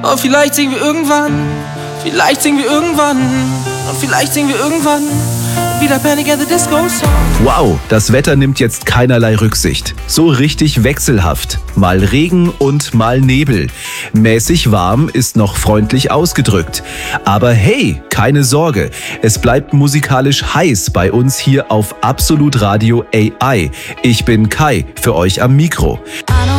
Oh, vielleicht singen wir irgendwann, vielleicht singen wir irgendwann, und vielleicht singen wir irgendwann wieder Panic at the Disco Song. Wow, das Wetter nimmt jetzt keinerlei Rücksicht. So richtig wechselhaft. Mal Regen und mal Nebel. Mäßig warm ist noch freundlich ausgedrückt. Aber hey, keine Sorge. Es bleibt musikalisch heiß bei uns hier auf Absolut Radio AI. Ich bin Kai, für euch am Mikro.